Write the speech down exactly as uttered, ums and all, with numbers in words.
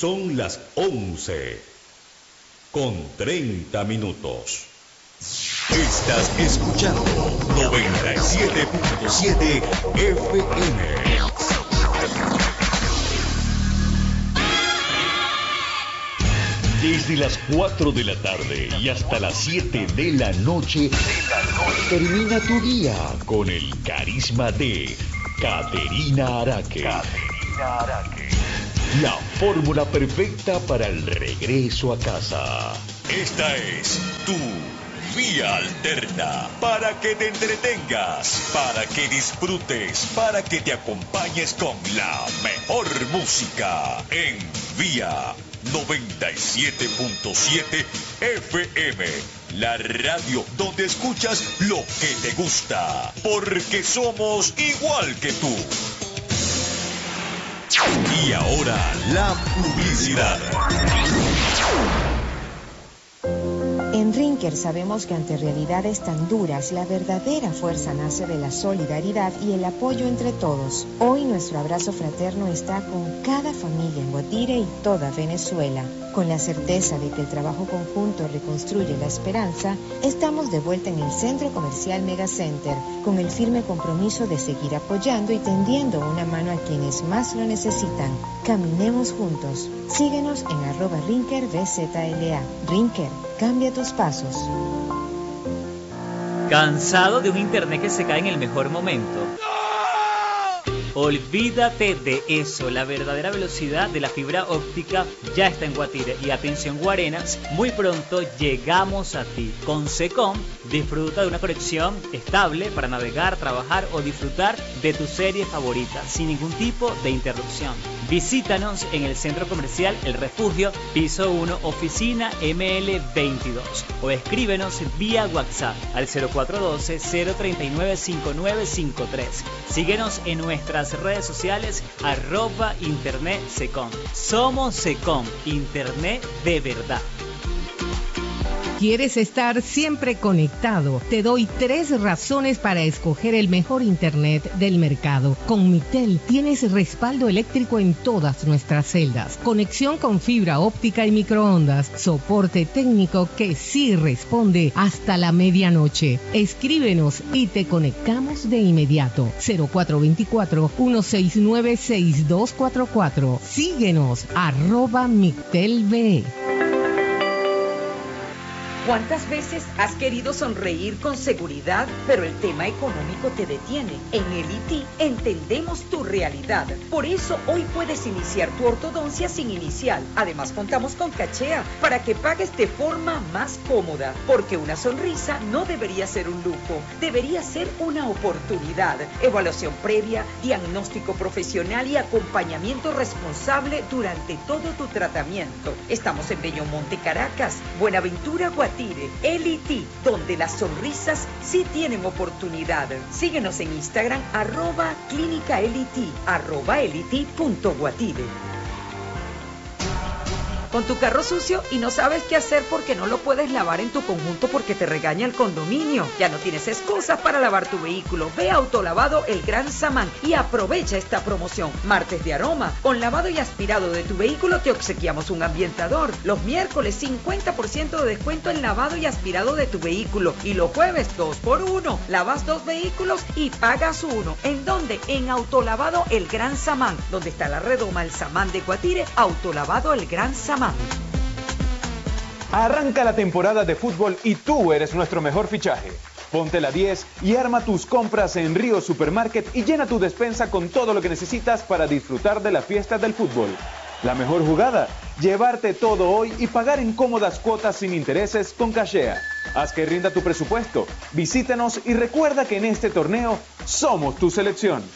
Son las once con treinta minutos. Estás escuchando noventa y siete punto siete F M. Desde las cuatro de la tarde y hasta las siete de la noche, termina tu día con el carisma de Caterina Araque. Caterina Araque. La fórmula perfecta para el regreso a casa. Esta es tu Vía Alterna, para que te entretengas, para que disfrutes, para que te acompañes con la mejor música en Vía noventa y siete punto siete F M, la radio donde escuchas lo que te gusta, porque somos igual que tú. Y ahora la publicidad. En Rinker sabemos que ante realidades tan duras, la verdadera fuerza nace de la solidaridad y el apoyo entre todos. Hoy nuestro abrazo fraterno está con cada familia en Guatire y toda Venezuela. Con la certeza de que el trabajo conjunto reconstruye la esperanza, estamos de vuelta en el Centro Comercial Megacenter, con el firme compromiso de seguir apoyando y tendiendo una mano a quienes más lo necesitan. Caminemos juntos. Síguenos en arroba Rinker B Z L A. Rinker, cambia tus pasos. ¿Cansado de un internet que se cae en el mejor momento? Olvídate de eso, la verdadera velocidad de la fibra óptica ya está en Guatire. Y atención Guarenas, muy pronto llegamos a ti. Con Secom, disfruta de una conexión estable para navegar, trabajar o disfrutar de tu serie favorita sin ningún tipo de interrupción. Visítanos en el Centro Comercial El Refugio, piso uno, oficina M L veintidós, o escríbenos vía WhatsApp al cero cuatro uno dos, cero tres nueve, cinco nueve cinco tres. Síguenos en nuestras redes sociales, arroba Internet Secom. Somos Secom, Internet de verdad. ¿Quieres estar siempre conectado? Te doy tres razones para escoger el mejor internet del mercado. Con Mitel tienes respaldo eléctrico en todas nuestras celdas, conexión con fibra óptica y microondas, soporte técnico que sí responde hasta la medianoche. Escríbenos y te conectamos de inmediato. cero cuatro dos cuatro, uno seis nueve, seis dos cuatro cuatro. Síguenos, arroba Mitel B. ¿Cuántas veces has querido sonreír con seguridad, pero el tema económico te detiene? En el I T entendemos tu realidad. Por eso hoy puedes iniciar tu ortodoncia sin inicial. Además contamos con cachea para que pagues de forma más cómoda. Porque una sonrisa no debería ser un lujo, debería ser una oportunidad. Evaluación previa, diagnóstico profesional y acompañamiento responsable durante todo tu tratamiento. Estamos en Bellomonte, Caracas, Buenaventura, Guatemala. El I T, donde las sonrisas sí tienen oportunidad. Síguenos en Instagram, arroba clínica eliti, arroba eliti punto guatire. Con tu carro sucio y no sabes qué hacer porque no lo puedes lavar en tu conjunto porque te regaña el condominio. Ya no tienes excusas para lavar tu vehículo. Ve a Autolavado El Gran Samán y aprovecha esta promoción. Martes de aroma. Con lavado y aspirado de tu vehículo te obsequiamos un ambientador. Los miércoles cincuenta por ciento de descuento en lavado y aspirado de tu vehículo. Y los jueves dos por uno. Lavas dos vehículos y pagas uno. ¿En dónde? En Autolavado El Gran Samán, donde está la redoma El Samán de Guatire. Autolavado El Gran Samán. Arranca la temporada de fútbol y tú eres nuestro mejor fichaje. Ponte la diez y arma tus compras en Río Supermarket y llena tu despensa con todo lo que necesitas para disfrutar de la fiesta del fútbol. La mejor jugada, llevarte todo hoy y pagar en cómodas cuotas sin intereses con Cachea. Haz que rinda tu presupuesto. Visítanos y recuerda que en este torneo somos tu selección.